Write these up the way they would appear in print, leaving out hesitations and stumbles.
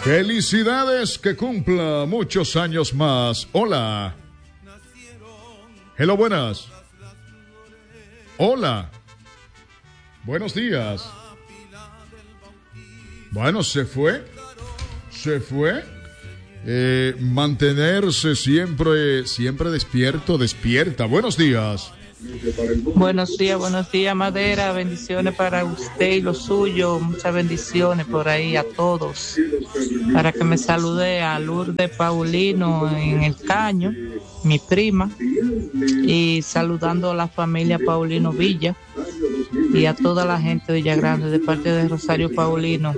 Felicidades, que cumpla muchos años más. Hola. Hello, buenas. Hola. Buenos días. Bueno, se fue. Mantenerse siempre despierta. Buenos días. Buenos días, Madera. Bendiciones para usted y los suyos. Muchas bendiciones por ahí a todos. Para que me salude a Lourdes Paulino en el Caño, mi prima, y saludando a la familia Paulino Villa y a toda la gente de Villagrande de parte de Rosario Paulino.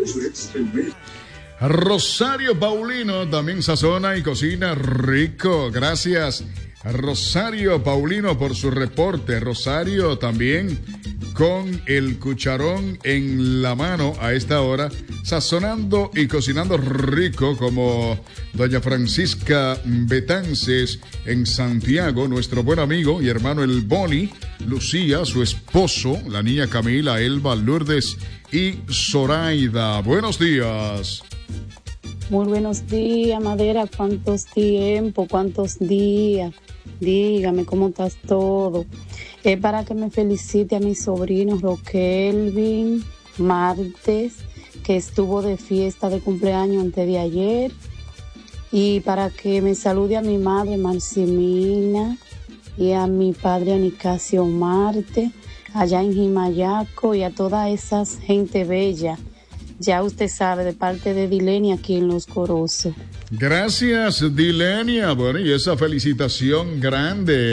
Rosario Paulino también sazona y cocina rico. Gracias a Rosario Paulino por su reporte. Rosario también con el cucharón en la mano a esta hora, sazonando y cocinando rico, como doña Francisca Betances en Santiago, nuestro buen amigo y hermano el Boni, Lucía, su esposo, la niña Camila, Elba, Lourdes y Zoraida. Buenos días. Muy buenos días, Madera. ¿Cuántos días? Dígame cómo estás todo. Es para que me felicite a mi sobrino Roquelvin Martes, que estuvo de fiesta de cumpleaños antes de ayer. Y para que me salude a mi madre Marcimina y a mi padre Anicasio Marte, allá en Jimayaco, y a toda esa gente bella. Ya usted sabe, de parte de Dilenia aquí en Los Corozos. Gracias, Dilenia. Bueno, y esa felicitación grande